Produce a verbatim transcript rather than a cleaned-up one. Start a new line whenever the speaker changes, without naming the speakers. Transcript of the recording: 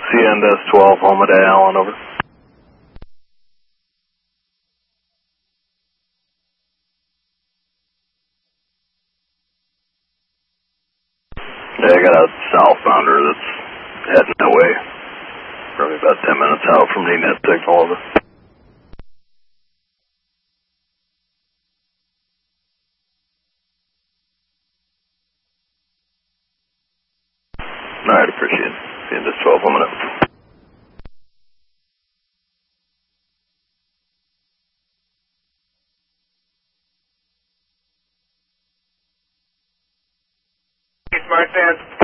C N S twelve, Homa Day, Allen, over. Yeah, I got a southbounder that's heading that way. Probably about ten minutes out from the net signal, over. Alright, appreciate it. C N S twelve, Homa Day.
Smart fans.